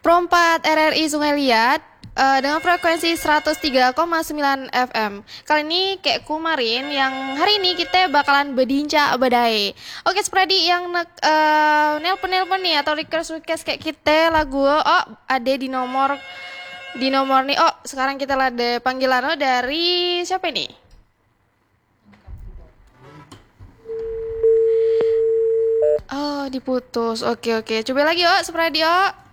Pro 4 RRI Sungai Liat dengan frekuensi 103,9 FM. Kali ini kayak kemarin yang hari ini kita bakalan berbincang badai. Oke, Spradi yang nelpon nih atau request kayak kita lagu ada di nomor nih. Oh, sekarang kita ada panggilan dari siapa nih? Oh, diputus. Oke. Coba lagi, Spradi,